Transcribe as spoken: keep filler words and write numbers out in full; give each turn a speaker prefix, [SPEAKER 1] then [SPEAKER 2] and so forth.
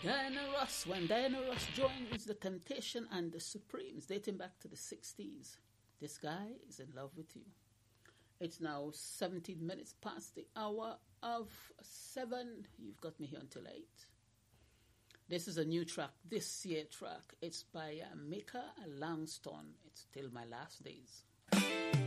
[SPEAKER 1] Diana Ross, when Diana Ross joins the Temptation and the Supremes, dating back to the sixties. This guy is in love with you. It's now seventeen minutes past the hour of seven. You've got me here until eight. This is a new track, this year track. It's by uh, Mika Langston. It's Till My Last Days.